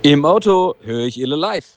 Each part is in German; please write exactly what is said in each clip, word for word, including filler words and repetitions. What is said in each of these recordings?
Im Auto höre ich Ile live.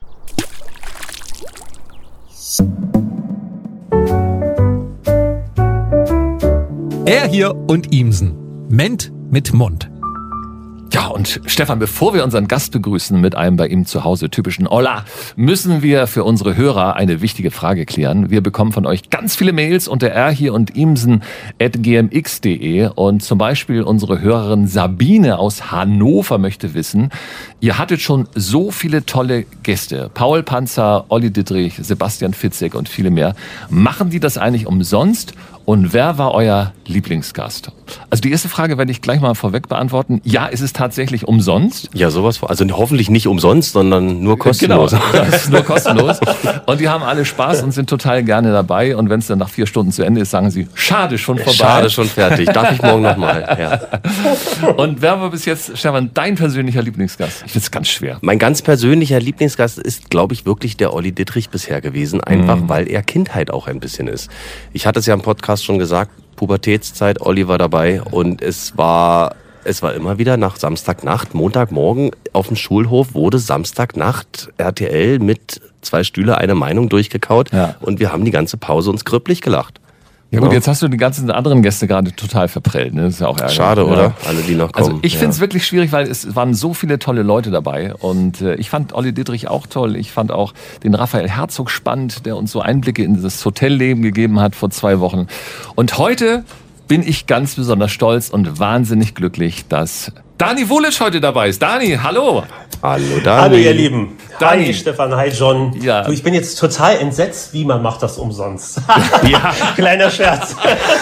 Er hier und Ihmsen. Ment mit Mund. Ja, und Stefan, bevor wir unseren Gast begrüßen mit einem bei ihm zu Hause typischen Hola, müssen wir für unsere Hörer eine wichtige Frage klären. Wir bekommen von euch ganz viele Mails unter er hier und Ihmsen at g m x punkt d e und zum Beispiel unsere Hörerin Sabine aus Hannover möchte wissen, ihr hattet schon so viele tolle Gäste. Paul Panzer, Olli Dittrich, Sebastian Fitzek und viele mehr. Machen die das eigentlich umsonst? Und wer war euer Lieblingsgast? Also die erste Frage werde ich gleich mal vorweg beantworten. Ja, es ist tatsächlich umsonst. Ja, sowas, also hoffentlich nicht umsonst, sondern nur kostenlos. Genau, das ist nur kostenlos. Und die haben alle Spaß und sind total gerne dabei. Und wenn es dann nach vier Stunden zu Ende ist, sagen sie, schade, schon vorbei. Schade, schon fertig. Darf ich morgen nochmal? Ja. Und wer war bis jetzt, Stefan, dein persönlicher Lieblingsgast? Ich finde es ganz schwer. Mein ganz persönlicher Lieblingsgast ist, glaube ich, wirklich der Olli Dittrich bisher gewesen. Einfach, mhm. weil er Kindheit auch ein bisschen ist. Ich hatte es ja im Podcast schon gesagt, Pubertätszeit, Olli war dabei und es war, es war immer wieder nach Samstagnacht, Montagmorgen auf dem Schulhof wurde Samstagnacht R T L mit zwei Stühle eine Meinung durchgekaut ja. und wir haben die ganze Pause uns grüpplich gelacht. Ja gut, jetzt hast du die ganzen anderen Gäste gerade total verprellt. Ne? Das ist ja auch ärgerlich. Schade, oder? Ja. Alle, die noch kommen. Also ich ja. finde es wirklich schwierig, weil es waren so viele tolle Leute dabei. Und äh, ich fand Olli Dittrich auch toll. Ich fand auch den Raphael Herzog spannend, der uns so Einblicke in das Hotelleben gegeben hat vor zwei Wochen. Und heute bin ich ganz besonders stolz und wahnsinnig glücklich, dass Dani Vulic heute dabei ist. Dani, hallo. Hallo Dani. Hallo ihr Lieben. Dani. Hi Stefan, hi John. Ja. Du, ich bin jetzt total entsetzt, wie man macht das umsonst. Ja. Kleiner Scherz.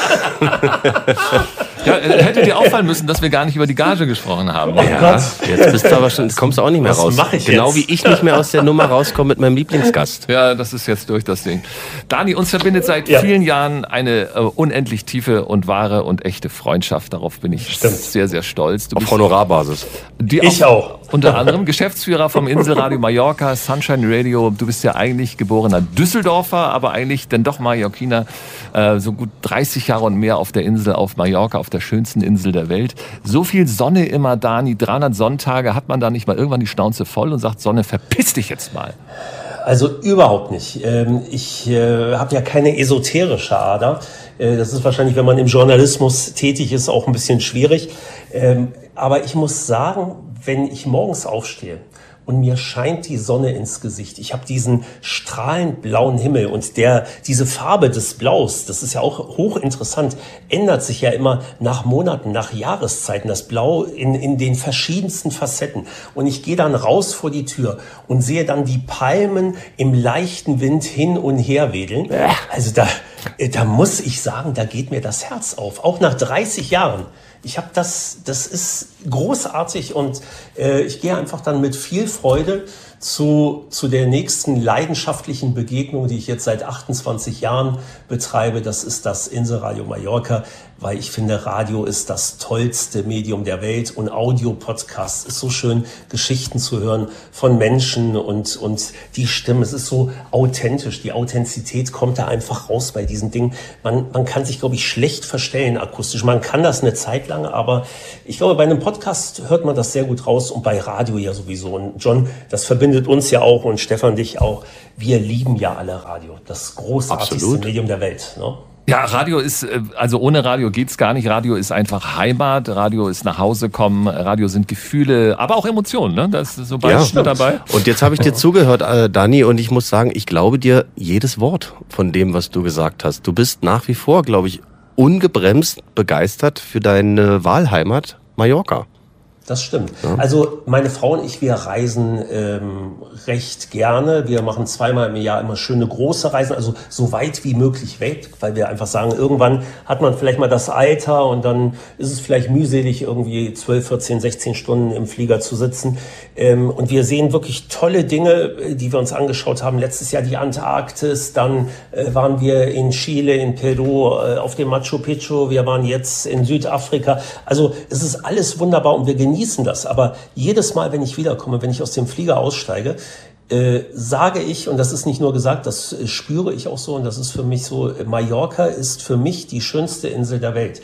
Ja, hätte dir auffallen müssen, dass wir gar nicht über die Gage gesprochen haben. Oh ja, Gott. Jetzt bist du aber schon, kommst du auch nicht mehr Was raus. mach ich genau jetzt? wie ich nicht mehr aus der Nummer rauskomme mit meinem Lieblingsgast. Ja, das ist jetzt durch das Ding. Dani, uns verbindet seit Ja. vielen Jahren eine äh, unendlich tiefe und wahre und echte Freundschaft. Darauf bin ich Stimmt. sehr, sehr stolz. Du Auf bist Honorarbasis. die Ich auch. Unter anderem Geschäftsführer vom Inselradio Mallorca, Sunshine Radio. Du bist ja eigentlich geborener Düsseldorfer, aber eigentlich denn doch Mallorquiner. Äh, so gut dreißig Jahre und mehr auf der Insel, auf Mallorca, auf der schönsten Insel der Welt. So viel Sonne immer, Dani, dreihundert Sonntage. Hat man da nicht mal irgendwann die Schnauze voll und sagt, Sonne, verpiss dich jetzt mal? Also überhaupt nicht. Ähm, Ich äh, habe ja keine esoterische Ader. Äh, Das ist wahrscheinlich, wenn man im Journalismus tätig ist, auch ein bisschen schwierig. Ähm, Aber ich muss sagen, wenn ich morgens aufstehe und mir scheint die Sonne ins Gesicht, ich habe diesen strahlend blauen Himmel und der diese Farbe des Blaus, das ist ja auch hochinteressant, ändert sich ja immer nach Monaten, nach Jahreszeiten, das Blau in, in den verschiedensten Facetten. Und ich gehe dann raus vor die Tür und sehe dann die Palmen im leichten Wind hin und her wedeln. Also da, da muss ich sagen, da geht mir das Herz auf, auch nach dreißig Jahren. Ich habe das, das ist großartig und äh, ich gehe einfach dann mit viel Freude zu, zu der nächsten leidenschaftlichen Begegnung, die ich jetzt seit achtundzwanzig Jahren betreibe. Das ist das Inselradio Mallorca, weil ich finde, Radio ist das tollste Medium der Welt und Audio-Podcast ist so schön, Geschichten zu hören von Menschen und, und die Stimmen. Es ist so authentisch. Die Authentizität kommt da einfach raus bei diesen Dingen. Man, man kann sich, glaube ich, schlecht verstellen akustisch. Man kann das eine Zeit lang, aber ich glaube, bei einem Podcast hört man das sehr gut raus und bei Radio ja sowieso. Und John, das verbindet uns ja auch und Stefan dich auch. Wir lieben ja alle Radio. Das großartigste Absolut. Medium der Welt. Ne? Ja, Radio ist, äh, also ohne Radio geht's gar nicht. Radio ist einfach Heimat, Radio ist nach Hause kommen, Radio sind Gefühle, aber auch Emotionen, ne? Da ist so beides Ja. mit dabei. Und jetzt habe ich dir zugehört, äh, Dani, und ich muss sagen, ich glaube dir jedes Wort von dem, was du gesagt hast. Du bist nach wie vor, glaube ich, ungebremst begeistert für deine Wahlheimat Mallorca. Das stimmt. Ja. Also meine Frau und ich, wir reisen ähm, recht gerne. Wir machen zweimal im Jahr immer schöne große Reisen, also so weit wie möglich weg, weil wir einfach sagen, irgendwann hat man vielleicht mal das Alter und dann ist es vielleicht mühselig, irgendwie zwölf, vierzehn, sechzehn Stunden im Flieger zu sitzen. Ähm, und wir sehen wirklich tolle Dinge, die wir uns angeschaut haben. Letztes Jahr die Antarktis, dann äh, waren wir in Chile, in Peru, äh, auf dem Machu Picchu. Wir waren jetzt in Südafrika. Also es ist alles wunderbar und wir genießen das. Aber jedes Mal, wenn ich wiederkomme, wenn ich aus dem Flieger aussteige, äh, sage ich, und das ist nicht nur gesagt, das äh, spüre ich auch so und das ist für mich so, Mallorca ist für mich die schönste Insel der Welt.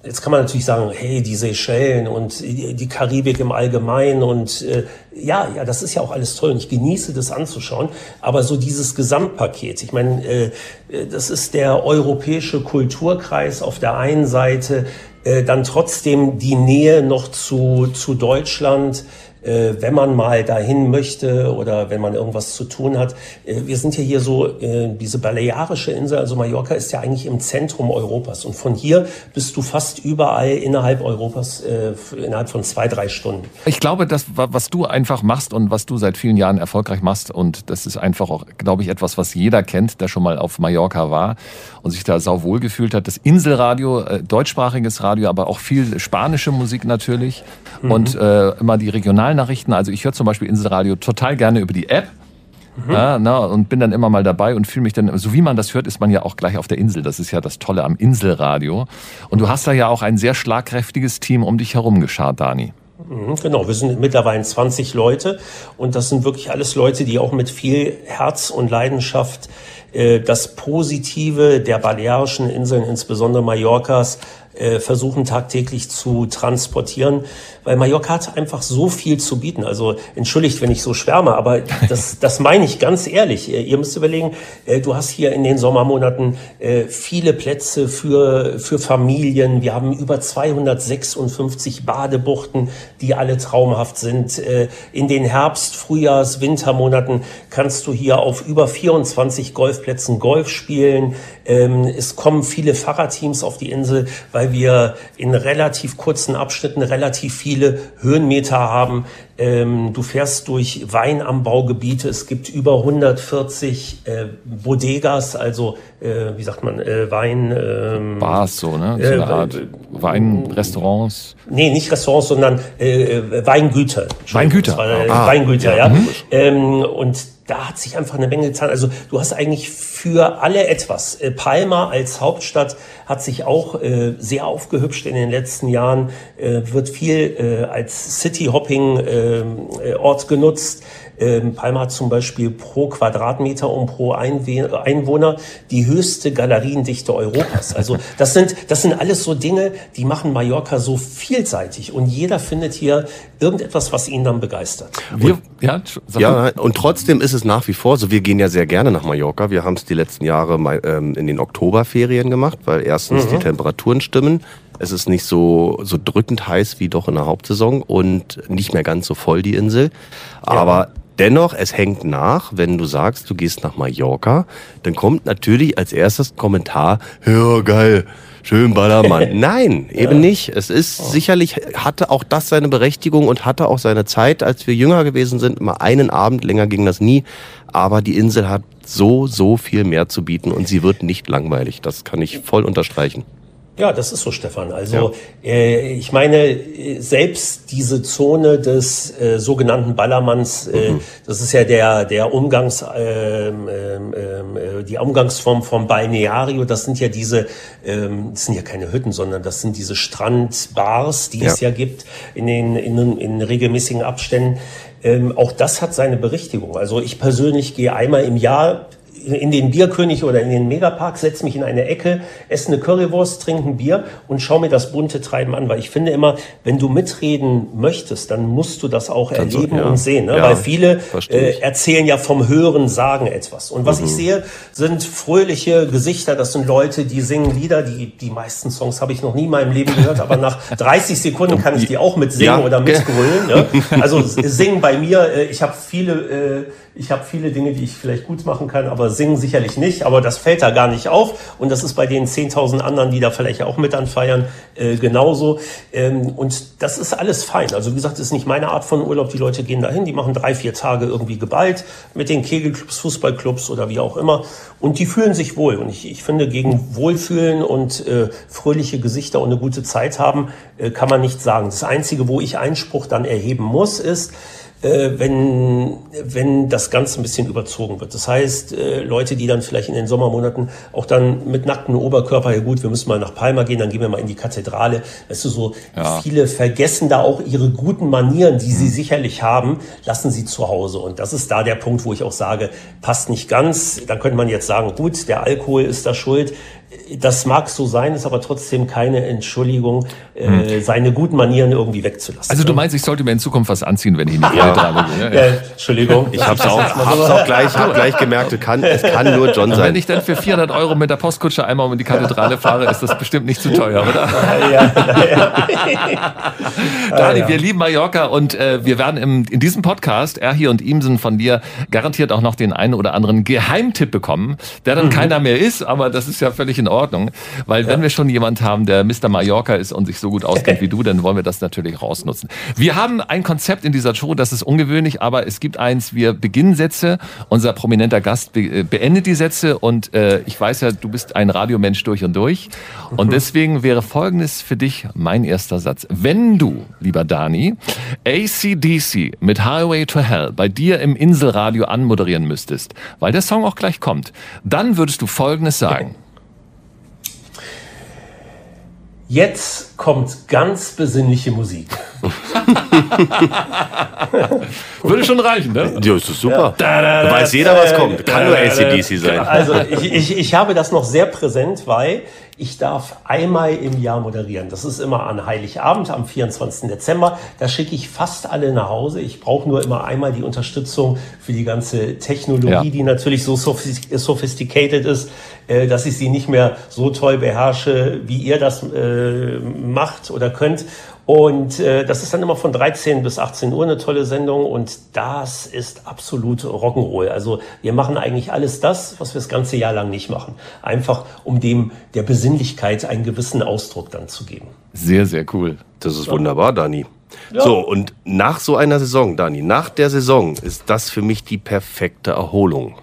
Jetzt kann man natürlich sagen, hey, die Seychellen und die Karibik im Allgemeinen und äh, ja, ja, das ist ja auch alles toll und ich genieße das anzuschauen. Aber so dieses Gesamtpaket, ich meine, äh, das ist der europäische Kulturkreis auf der einen Seite, äh, dann trotzdem die Nähe noch zu zu Deutschland. Äh, wenn man mal dahin möchte oder wenn man irgendwas zu tun hat. Äh, wir sind ja hier so, äh, diese balearische Insel, also Mallorca ist ja eigentlich im Zentrum Europas und von hier bist du fast überall innerhalb Europas, äh, innerhalb von zwei, drei Stunden. Ich glaube, das, was du einfach machst und was du seit vielen Jahren erfolgreich machst und das ist einfach auch, glaube ich, etwas, was jeder kennt, der schon mal auf Mallorca war und sich da sauwohl gefühlt hat. Das Inselradio, äh, deutschsprachiges Radio, aber auch viel spanische Musik natürlich mhm. und äh, immer die regionalen Nachrichten. Also ich höre zum Beispiel Inselradio total gerne über die App mhm. ja, na, und bin dann immer mal dabei und fühle mich dann, so wie man das hört, ist man ja auch gleich auf der Insel. Das ist ja das Tolle am Inselradio. Und du hast da ja auch ein sehr schlagkräftiges Team um dich herum geschart, Dani. Genau, wir sind mittlerweile zwanzig Leute und das sind wirklich alles Leute, die auch mit viel Herz und Leidenschaft äh, das Positive der Balearischen Inseln, insbesondere Mallorcas, äh, versuchen tagtäglich zu transportieren, weil Mallorca hat einfach so viel zu bieten. Also entschuldigt, wenn ich so schwärme, aber das, das meine ich ganz ehrlich. Ihr müsst überlegen, äh, du hast hier in den Sommermonaten äh, viele Plätze für, für Familien. Wir haben über zweihundertsechsundfünfzig Badebuchten, die alle traumhaft sind. Äh, in den Herbst-, Frühjahrs-, Wintermonaten kannst du hier auf über vierundzwanzig Golfplätzen Golf spielen. Ähm, es kommen viele Fahrradteams auf die Insel, weil wir in relativ kurzen Abschnitten relativ viele Höhenmeter haben. Ähm, du fährst durch Weinanbaugebiete. Es gibt über hundertvierzig äh, Bodegas, also äh, wie sagt man, äh, Wein... Ähm, Bars so, ne? So eine Art äh, Weinrestaurants. Nee, nicht Restaurants, sondern äh, Weingüter. Weingüter. War, äh, ah, Weingüter, ja. ja. Mhm. Ähm, und da hat sich einfach eine Menge getan. Also du hast eigentlich für alle etwas. Äh, Palma als Hauptstadt hat sich auch äh, sehr aufgehübscht in den letzten Jahren, äh, wird viel äh, als City-Hopping-Ort äh, genutzt. Ähm, Palma hat zum Beispiel pro Quadratmeter und pro Einwe- Einwohner die höchste Galeriendichte Europas. Also das sind, das sind alles so Dinge, die machen Mallorca so vielseitig und jeder findet hier irgendetwas, was ihn dann begeistert. Wir, ja, ja, und trotzdem ist es nach wie vor so, wir gehen ja sehr gerne nach Mallorca. Wir haben es die letzten Jahre mal, ähm, in den Oktoberferien gemacht, weil erstens mhm. die Temperaturen stimmen. Es ist nicht so, so drückend heiß wie doch in der Hauptsaison und nicht mehr ganz so voll die Insel. Aber ja. Dennoch, es hängt nach, wenn du sagst, du gehst nach Mallorca, dann kommt natürlich als erstes Kommentar, ja geil, schön Ballermann. Nein, eben nicht. Es ist oh. sicherlich, hatte auch das seine Berechtigung und hatte auch seine Zeit, als wir jünger gewesen sind, immer einen Abend, länger ging das nie. Aber die Insel hat so, so viel mehr zu bieten und sie wird nicht langweilig. Das kann ich voll unterstreichen. Ja, das ist so, Stefan. Also ja. äh, ich meine, selbst diese Zone des äh, sogenannten Ballermanns, äh, mhm. das ist ja der der Umgangs äh, äh, äh, die Umgangsform vom Balneario. Das sind ja diese, äh, das sind ja keine Hütten, sondern das sind diese Strandbars, die ja. es ja gibt in den in, in regelmäßigen Abständen. Ähm, auch das hat seine Berechtigung. Also ich persönlich gehe einmal im Jahr in den Bierkönig oder in den Megapark, setze mich in eine Ecke, esse eine Currywurst, trinke ein Bier und schaue mir das bunte Treiben an. Weil ich finde immer, wenn du mitreden möchtest, dann musst du das auch Kannst erleben du, ja. und sehen. Ne? Ja, weil viele äh, erzählen ja vom Hören, sagen etwas. Und was mhm. ich sehe, sind fröhliche Gesichter. Das sind Leute, die singen Lieder. Die, die meisten Songs habe ich noch nie in meinem Leben gehört. Aber nach dreißig Sekunden kann ich die auch mitsingen ja. oder mitgrölen. Ne? Also singen bei mir, äh, ich habe viele... Äh, Ich habe viele Dinge, die ich vielleicht gut machen kann, aber singen sicherlich nicht. Aber das fällt da gar nicht auf. Und das ist bei den zehntausend anderen, die da vielleicht auch mit anfeiern, äh, genauso. Ähm, und das ist alles fein. Also wie gesagt, das ist nicht meine Art von Urlaub. Die Leute gehen dahin, die machen drei, vier Tage irgendwie geballt mit den Kegelclubs, Fußballclubs oder wie auch immer. Und die fühlen sich wohl. Und ich, ich finde, gegen Wohlfühlen und äh, fröhliche Gesichter und eine gute Zeit haben, äh, kann man nichts sagen. Das Einzige, wo ich Einspruch dann erheben muss, ist, Äh, wenn, wenn das Ganze ein bisschen überzogen wird. Das heißt, äh, Leute, die dann vielleicht in den Sommermonaten auch dann mit nacktem Oberkörper, ja gut, wir müssen mal nach Palma gehen, dann gehen wir mal in die Kathedrale. Weißt du, so ja. viele vergessen da auch ihre guten Manieren, die sie sicherlich haben, lassen sie zu Hause. Und das ist da der Punkt, wo ich auch sage, passt nicht ganz. Dann könnte man jetzt sagen, gut, der Alkohol ist da schuld. das mag so sein, ist aber trotzdem keine Entschuldigung, äh, seine guten Manieren irgendwie wegzulassen. Also du meinst, ich sollte mir in Zukunft was anziehen, wenn ich in die Kathedrale gehe? Ja, ja. Äh, Entschuldigung. Ich hab's auch, hab's auch gleich, hab gleich gemerkt, es kann, es kann nur John Und sein. wenn ich dann für vierhundert Euro mit der Postkutsche einmal um die Kathedrale fahre, ist das bestimmt nicht zu teuer, oder? Ja, ja. Dani, ja. wir lieben Mallorca und äh, wir werden im, in diesem Podcast, er hier und Imsen, von dir garantiert auch noch den einen oder anderen Geheimtipp bekommen, der dann mhm. keiner mehr ist, aber das ist ja völlig in Ordnung, weil ja. wenn wir schon jemand haben, der Mister Mallorca ist und sich so gut auskennt wie du, dann wollen wir das natürlich rausnutzen. Wir haben ein Konzept in dieser Show, das ist ungewöhnlich, aber es gibt eins, wir beginnen Sätze, unser prominenter Gast be- beendet die Sätze und äh, ich weiß ja, du bist ein Radiomensch durch und durch und deswegen wäre Folgendes für dich mein erster Satz. Wenn du, lieber Dani, A C D C mit Highway to Hell bei dir im Inselradio anmoderieren müsstest, weil der Song auch gleich kommt, dann würdest du Folgendes sagen. Jetzt kommt ganz besinnliche Musik. Würde schon reichen, ne? Ja, ist das super. Da weiß jeder, was kommt. Kann nur A C D C sein. Also ich, ich, ich habe das noch sehr präsent, weil ich darf einmal im Jahr moderieren. Das ist immer an Heiligabend, am vierundzwanzigsten Dezember. Da schicke ich fast alle nach Hause. Ich brauche nur immer einmal die Unterstützung für die ganze Technologie, ja. die natürlich so sophisticated ist, äh, dass ich sie nicht mehr so toll beherrsche, wie ihr das äh, macht oder könnt. Und äh, das ist dann immer von dreizehn bis achtzehn Uhr eine tolle Sendung und das ist absolut Rock'n'Roll. Also wir machen eigentlich alles das, was wir das ganze Jahr lang nicht machen. Einfach um dem der Besinnlichkeit einen gewissen Ausdruck dann zu geben. Sehr, sehr cool. Das ist wunderbar, Dani. Ja. So, und nach so einer Saison, Dani, nach der Saison ist das für mich die perfekte Erholung.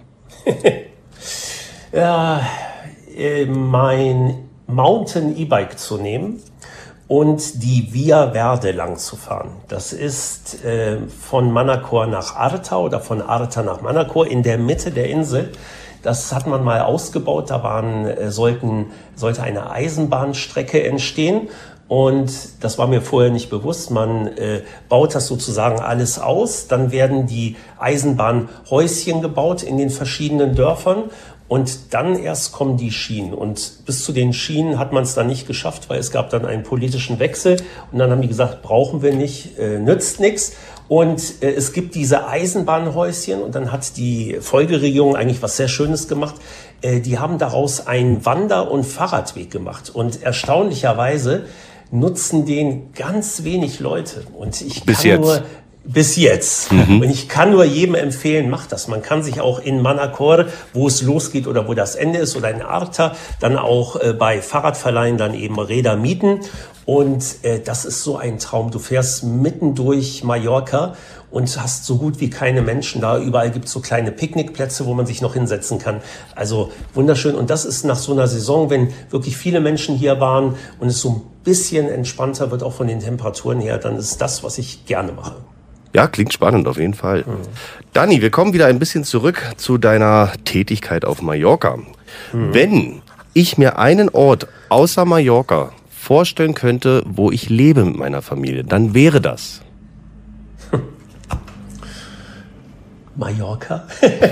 ja, äh, mein Mountain E-Bike zu nehmen und die Via Verde lang zu fahren. Das ist äh, von Manacor nach Arta oder von Arta nach Manacor in der Mitte der Insel. Das hat man mal ausgebaut, da waren, äh, sollten, sollte eine Eisenbahnstrecke entstehen. Und das war mir vorher nicht bewusst. Man äh, baut das sozusagen alles aus. Dann werden die Eisenbahnhäuschen gebaut in den verschiedenen Dörfern. Und dann erst kommen die Schienen. Und bis zu den Schienen hat man es dann nicht geschafft, weil es gab dann einen politischen Wechsel. Und dann haben die gesagt, brauchen wir nicht, äh, nützt nichts. Und äh, es gibt diese Eisenbahnhäuschen. Und dann hat die Folgeregierung eigentlich was sehr Schönes gemacht. Äh, die haben daraus einen Wander- und Fahrradweg gemacht. Und erstaunlicherweise nutzen den ganz wenig Leute. Und ich Bis kann jetzt. nur... Bis jetzt. Mhm. Und ich kann nur jedem empfehlen, macht das. Man kann sich auch in Manacor, wo es losgeht oder wo das Ende ist, oder in Arta, dann auch äh, bei Fahrradverleihen dann eben Räder mieten. Und äh, das ist so ein Traum. Du fährst mitten durch Mallorca und hast so gut wie keine Menschen da. Überall gibt es so kleine Picknickplätze, wo man sich noch hinsetzen kann. Also wunderschön. Und das ist nach so einer Saison, wenn wirklich viele Menschen hier waren und es so ein bisschen entspannter wird, auch von den Temperaturen her, dann ist das, was ich gerne mache. Ja, klingt spannend auf jeden Fall. Mhm. Dani, wir kommen wieder ein bisschen zurück zu deiner Tätigkeit auf Mallorca. Mhm. Wenn ich mir einen Ort außer Mallorca vorstellen könnte, wo ich lebe mit meiner Familie, dann wäre das... Mallorca?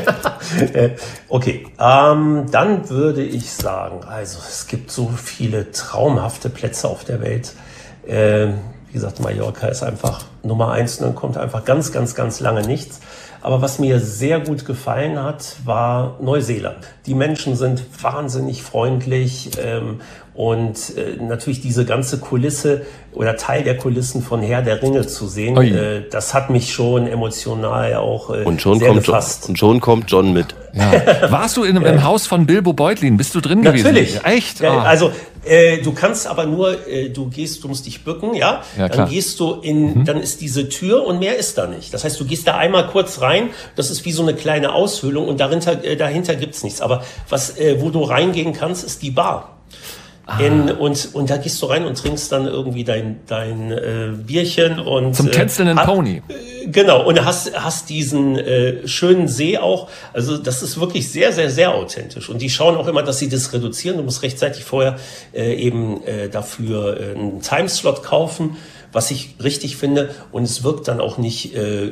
Okay, ähm, dann würde ich sagen, also es gibt so viele traumhafte Plätze auf der Welt. Ähm, Wie gesagt, Mallorca ist einfach Nummer eins und dann kommt einfach ganz, ganz, ganz lange nichts. Aber was mir sehr gut gefallen hat, war Neuseeland. Die Menschen sind wahnsinnig freundlich ähm, und äh, natürlich diese ganze Kulisse oder Teil der Kulissen von Herr der Ringe zu sehen, äh, das hat mich schon emotional auch äh, und schon sehr kommt gefasst. John, und schon kommt John mit. Ja. Warst du in, im Haus von Bilbo Beutlin? Bist du drin gewesen? Natürlich. Echt? Ja, Ah. also äh, du kannst aber nur, äh, du gehst, du musst dich bücken, ja, Ja, dann klar. gehst du in, mhm. dann ist diese Tür und mehr ist da nicht. Das heißt, du gehst da einmal kurz rein, das ist wie so eine kleine Aushöhlung und dahinter, äh, dahinter gibt's nichts. Aber was, äh, wo du reingehen kannst, ist die Bar. Ah. In, und, und da gehst du rein und trinkst dann irgendwie dein, dein äh, Bierchen und Zum tänzelnden äh, hat- Pony. äh, Genau, und hast, hast diesen äh, schönen See auch. Also das ist wirklich sehr, sehr, sehr authentisch. Und die schauen auch immer, dass sie das reduzieren. Du musst rechtzeitig vorher äh, eben äh, dafür äh, einen Timeslot kaufen, was ich richtig finde. Und es wirkt dann auch nicht äh,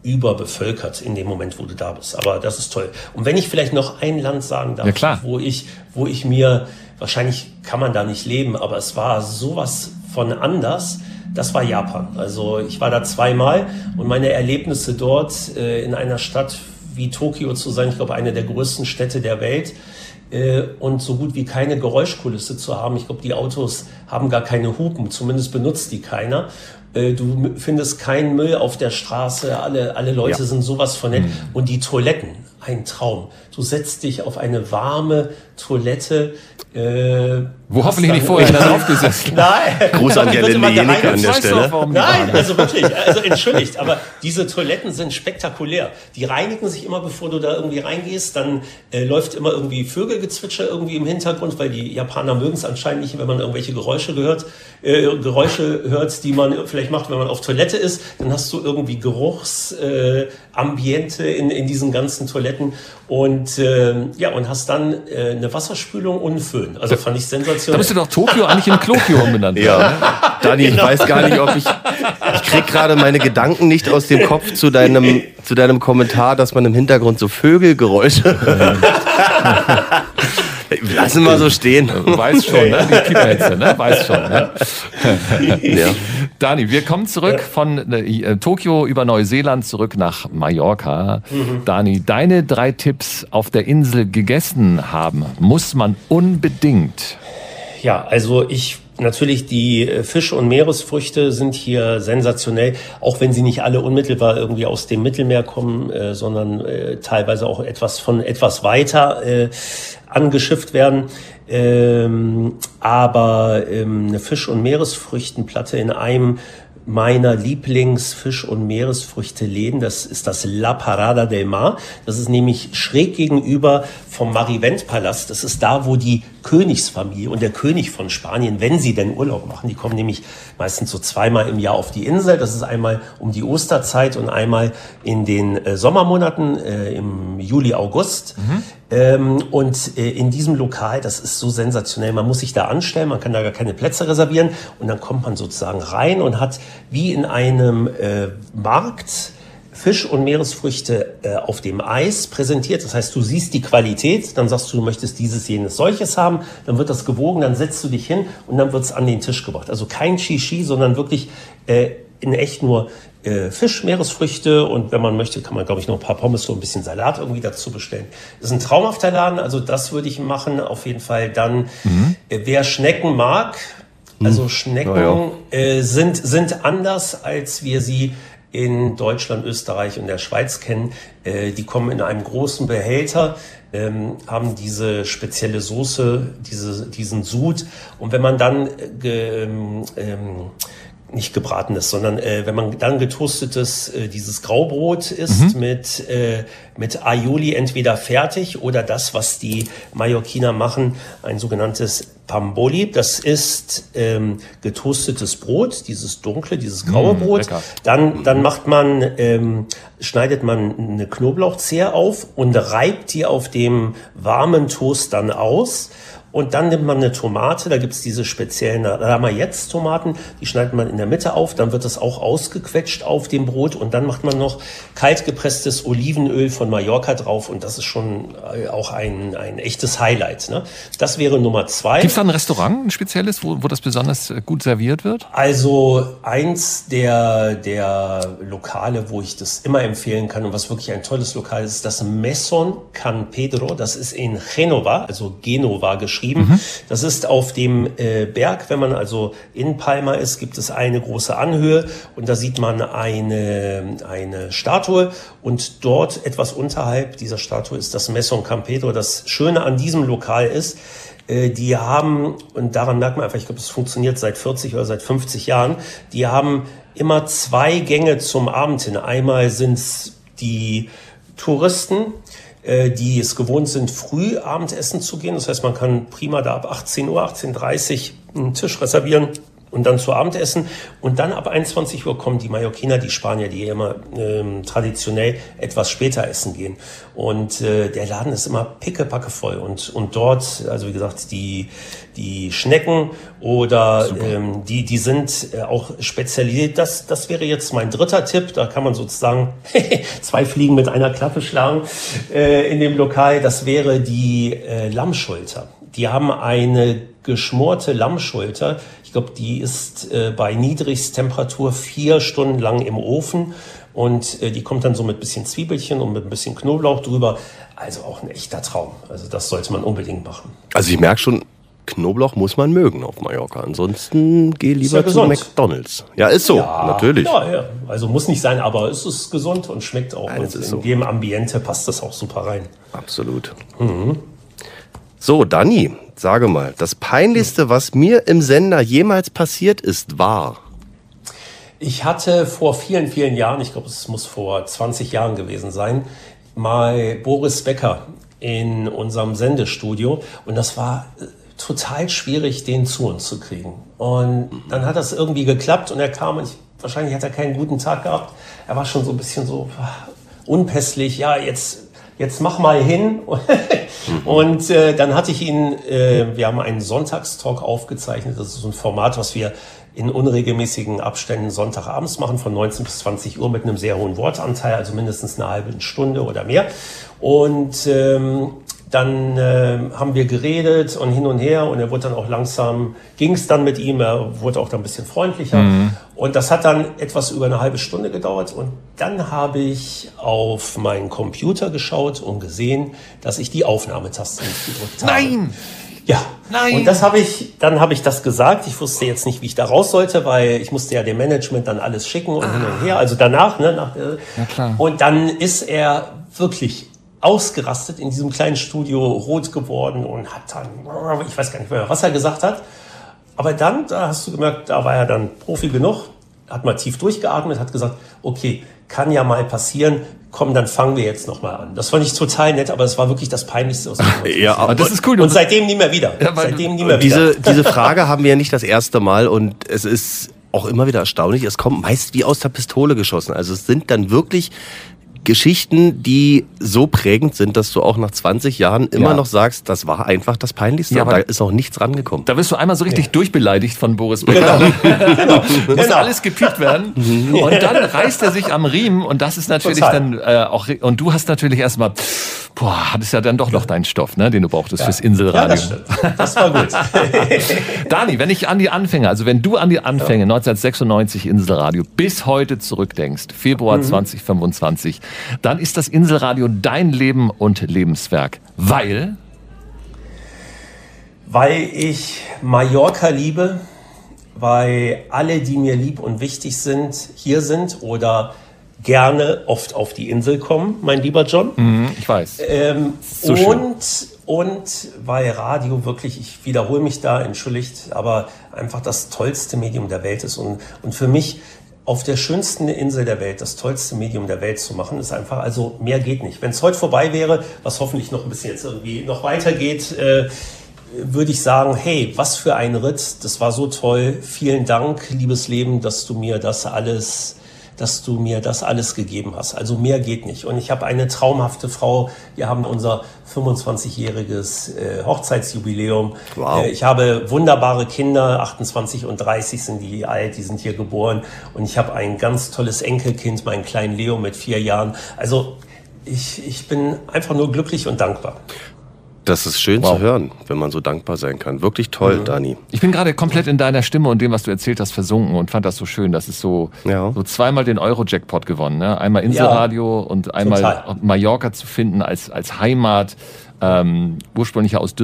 überbevölkert in dem Moment, wo du da bist. Aber das ist toll. Und wenn ich vielleicht noch ein Land sagen darf, Ja, klar. wo ich, wo ich mir, wahrscheinlich kann man da nicht leben, aber es war sowas von anders, das war Japan. Also ich war da zweimal und meine Erlebnisse dort äh, in einer Stadt wie Tokio zu sein, ich glaube eine der größten Städte der Welt, äh, und so gut wie keine Geräuschkulisse zu haben. Ich glaube, die Autos haben gar keine Hupen, zumindest benutzt die keiner. Du findest keinen Müll auf der Straße, alle, alle Leute Ja. sind sowas von nett. Mhm. Und die Toiletten, ein Traum. Du setzt dich auf eine warme Toilette. Äh, Wo hast hoffentlich dann- nicht vorher einer drauf gesessen. Nein. Gruß an Dann wird Gerlinde immer Jenike gereinigt. an der Weißt du Stelle. auch, warum die Nein, waren? also wirklich, also entschuldigt, aber diese Toiletten sind spektakulär. Die reinigen sich immer, bevor du da irgendwie reingehst. Dann äh, läuft immer irgendwie Vögelgezwitscher irgendwie im Hintergrund, weil die Japaner mögen es anscheinend nicht, wenn man irgendwelche Geräusche gehört, äh, Geräusche hört, die man vielleicht macht, wenn man auf Toilette ist. Dann hast du irgendwie Geruchsambiente äh, Ambiente in, in diesen ganzen Toiletten und ähm, ja, und hast dann äh, eine Wasserspülung und einen Föhn. Also fand ich Da sensationell. müsste doch Tokio eigentlich in Klokio umbenannt werden. Ja, Dani, ich weiß gar nicht, ob ich. Ich krieg gerade meine Gedanken nicht aus dem Kopf zu deinem, zu deinem Kommentar, dass man im Hintergrund so Vögelgeräusche. Lassen wir so stehen. Weiß schon, ne? Die Pieperhitze, ne? Weiß schon, ne? Ja. Dani, wir kommen zurück von äh, Tokio über Neuseeland zurück nach Mallorca. Mhm. Dani, deine drei Tipps auf der Insel gegessen haben, muss man unbedingt. Ja, also ich natürlich die äh, Fisch- und Meeresfrüchte sind hier sensationell, auch wenn sie nicht alle unmittelbar irgendwie aus dem Mittelmeer kommen, äh, sondern äh, teilweise auch etwas von etwas weiter äh, angeschifft werden. Ähm, aber ähm, eine Fisch- und Meeresfrüchtenplatte in einem meiner Lieblingsfisch- und Meeresfrüchte-Läden, das ist das La Parada del Mar. Das ist nämlich schräg gegenüber vom Marivent-Palast. Das ist da, wo die Königsfamilie und der König von Spanien, wenn sie denn Urlaub machen, die kommen nämlich meistens so zweimal im Jahr auf die Insel. Das ist einmal um die Osterzeit und einmal in den äh, Sommermonaten äh, im Juli, August. Mhm. Ähm, und äh, in diesem Lokal, das ist so sensationell, man muss sich da anstellen, man kann da gar keine Plätze reservieren und dann kommt man sozusagen rein und hat wie in einem äh, Markt Fisch- und Meeresfrüchte äh, auf dem Eis präsentiert. Das heißt, du siehst die Qualität, dann sagst du, du möchtest dieses, jenes, solches haben, dann wird das gewogen, dann setzt du dich hin und dann wird es an den Tisch gebracht. Also kein Shishi, sondern wirklich äh, in echt nur äh, Fisch, Meeresfrüchte und wenn man möchte, kann man, glaube ich, noch ein paar Pommes, so ein bisschen Salat irgendwie dazu bestellen. Das ist ein traumhafter Laden, also das würde ich machen, auf jeden Fall. Dann, mhm. äh, wer Schnecken mag, also Schnecken Ja, ja. Äh, sind, sind anders, als wir sie in Deutschland, Österreich und der Schweiz kennen. Äh, die kommen in einem großen Behälter, ähm, haben diese spezielle Soße, diese, diesen Sud. Und wenn man dann äh, ähm, nicht gebratenes, sondern äh, wenn man dann getoastetes, äh, dieses Graubrot isst mhm. mit, äh, mit Aioli entweder fertig oder das, was die Mallorquiner machen, ein sogenanntes Pamboli. Das ist ähm, getoastetes Brot, dieses dunkle, dieses graue mmh, Brot. lecker. Dann, dann macht man, ähm, schneidet man eine Knoblauchzehe auf und reibt die auf dem warmen Toast dann aus. Und dann nimmt man eine Tomate, da gibt's diese speziellen Ramajetz-Tomaten, die schneidet man in der Mitte auf, dann wird das auch ausgequetscht auf dem Brot und dann macht man noch kaltgepresstes Olivenöl von Mallorca drauf und das ist schon auch ein, ein echtes Highlight. Ne? Das wäre Nummer zwei. Gibt's da ein Restaurant, ein spezielles, wo, wo das besonders gut serviert wird? Also eins der, der Lokale, wo ich das immer empfehlen kann und was wirklich ein tolles Lokal ist, ist das Mesón Can Pedro. Das ist in Genova, also Genova geschrieben. Mhm. Das ist auf dem äh, Berg, wenn man also in Palma ist, gibt es eine große Anhöhe und da sieht man eine, eine Statue und dort etwas unterhalb dieser Statue ist das Mesón Can Pedro. Das Schöne an diesem Lokal ist, äh, die haben, und daran merkt man einfach, ich glaube, es funktioniert seit vierzig oder seit fünfzig Jahren, die haben immer zwei Gänge zum Abend hin. Einmal sind es die Touristen, die es gewohnt sind, früh Abendessen zu gehen. Das heißt, man kann prima da ab achtzehn Uhr, achtzehn Uhr dreißig einen Tisch reservieren und dann zu Abendessen. Und dann ab einundzwanzig Uhr kommen die Mallorquiner, die Spanier, die immer ähm, traditionell etwas später essen gehen. Und äh, der Laden ist immer pickepacke voll. Und, und dort, also wie gesagt, die, die Schnecken oder ähm, die, die sind äh, auch spezialisiert. Das, das wäre jetzt mein dritter Tipp. Da kann man sozusagen zwei Fliegen mit einer Klappe schlagen äh, in dem Lokal. Das wäre die äh, Lammschulter. Die haben eine geschmorte Lammschulter. Ich glaube, die ist äh, bei Niedrigstemperatur vier Stunden lang im Ofen und äh, die kommt dann so mit bisschen Zwiebelchen und mit ein bisschen Knoblauch drüber. Also auch ein echter Traum. Also das sollte man unbedingt machen. Also ich merke schon, Knoblauch muss man mögen auf Mallorca. Ansonsten geh lieber ja zu gesund. McDonald's. Ja, ist so, Ja, natürlich. Ja, ja. Also muss nicht sein, aber es ist gesund und schmeckt auch. Ja, das und ist in so. dem Ambiente passt das auch super rein. Absolut. So, Dani, sage mal, das Peinlichste, was mir im Sender jemals passiert ist, war... Ich hatte vor vielen, vielen Jahren, ich glaube, es muss vor zwanzig Jahren gewesen sein, mal Boris Becker in unserem Sendestudio und das war äh, total schwierig, den zu uns zu kriegen. Und dann hat das irgendwie geklappt und er kam und ich, wahrscheinlich hat er keinen guten Tag gehabt. Er war schon so ein bisschen so ah, unpässlich, ja, jetzt... Jetzt mach mal hin. Und äh, dann hatte ich ihn, äh, wir haben einen Sonntagstalk aufgezeichnet. Das ist so ein Format, was wir in unregelmäßigen Abständen Sonntagabends machen, von neunzehn bis zwanzig Uhr mit einem sehr hohen Wortanteil, also mindestens eine halbe Stunde oder mehr. Und ähm, dann äh, haben wir geredet und hin und her und er wurde dann auch langsam, ging es dann mit ihm, er wurde auch dann ein bisschen freundlicher. Mhm. Und das hat dann etwas über eine halbe Stunde gedauert und dann habe ich auf meinen Computer geschaut und gesehen, dass ich die Aufnahmetaste nicht gedrückt habe. Nein! Ja, Nein. Und das habe ich, dann habe ich das gesagt. Ich wusste jetzt nicht, wie ich da raus sollte, weil ich musste ja dem Management dann alles schicken und ah. hin und her. Also danach, ne, nach, ja, klar. Und dann ist er wirklich ausgerastet in diesem kleinen Studio, rot geworden und hat dann, ich weiß gar nicht mehr, was er gesagt hat. Aber dann, da hast du gemerkt, da war er dann Profi genug, hat mal tief durchgeatmet, hat gesagt, okay, kann ja mal passieren, komm, dann fangen wir jetzt nochmal an. Das fand ich total nett, aber es war wirklich das Peinlichste, was ich Ja, aber das ist cool. Und seitdem nie mehr wieder. Ja, seitdem nie mehr diese, wieder. diese Frage haben wir ja nicht das erste Mal und es ist auch immer wieder erstaunlich. Es kommt meist wie aus der Pistole geschossen. Also es sind dann wirklich Geschichten, die so prägend sind, dass du auch nach zwanzig Jahren immer Ja. noch sagst, das war einfach das Peinlichste. Ja, und aber da ist auch nichts rangekommen. Da wirst du einmal so richtig durchbeleidigt von Boris Becker. Genau. Muss Genau. alles gepiept werden. Und dann reißt er sich am Riemen und das ist natürlich Total. dann äh, auch, und du hast natürlich erstmal, boah, hattest ja dann doch noch deinen Stoff, ne, den du brauchtest fürs Ja, Inselradio. das stimmt. Das war gut. Dani, wenn ich an die Anfänge, also wenn du an die Anfänge neunzehnhundertsechsundneunzig Inselradio bis heute zurückdenkst, Februar zwanzig fünfundzwanzig, dann ist das Inselradio dein Leben und Lebenswerk. Weil? Weil ich Mallorca liebe, weil alle, die mir lieb und wichtig sind, hier sind oder gerne oft auf die Insel kommen, mein lieber John. Mhm, ich weiß. Ähm, So schön. und, und weil Radio wirklich, ich wiederhole mich da, entschuldigt, aber einfach das tollste Medium der Welt ist. Und, und für mich auf der schönsten Insel der Welt das tollste Medium der Welt zu machen, ist einfach, also mehr geht nicht. Wenn es heute vorbei wäre, was hoffentlich noch ein bisschen jetzt irgendwie noch weitergeht, äh, würde ich sagen, hey, was für ein Ritt, das war so toll, vielen Dank, liebes Leben, dass du mir das alles, dass du mir das alles gegeben hast. Also mehr geht nicht. Und ich habe eine traumhafte Frau, wir haben unser fünfundzwanzigjähriges äh, Hochzeitsjubiläum. Wow. Äh, ich habe wunderbare Kinder, achtundzwanzig und dreißig sind die alt, die sind hier geboren. Und ich habe ein ganz tolles Enkelkind, meinen kleinen Leo mit vier Jahren. Also ich, ich bin einfach nur glücklich und dankbar. Das ist schön Wow. zu hören, wenn man so dankbar sein kann. Wirklich toll, Mhm. Dani. Ich bin gerade komplett in deiner Stimme und dem, was du erzählt hast, versunken und fand das so schön. Das ist so, Ja. so zweimal den Euro-Jackpot gewonnen. Ne? Einmal Inselradio und einmal Total. Mallorca zu finden als, als Heimat, ähm, ursprünglich ja aus Düsseldorf.